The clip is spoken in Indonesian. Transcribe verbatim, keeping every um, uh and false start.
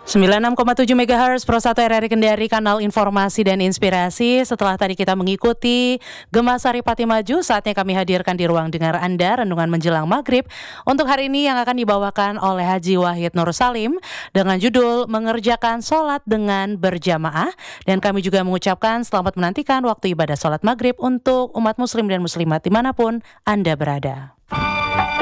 sembilan puluh enam koma tujuh megahertz Pro satu R R I Kendari, kanal informasi dan inspirasi. Setelah tadi kita mengikuti Gema Sari Pati Maju, saatnya kami hadirkan di ruang dengar Anda renungan menjelang maghrib untuk hari ini yang akan dibawakan oleh Haji Wahid Nur Salim dengan judul Mengerjakan Sholat dengan Berjamaah. Dan kami juga mengucapkan selamat menantikan waktu ibadah sholat maghrib untuk umat muslim dan muslimat dimanapun Anda berada.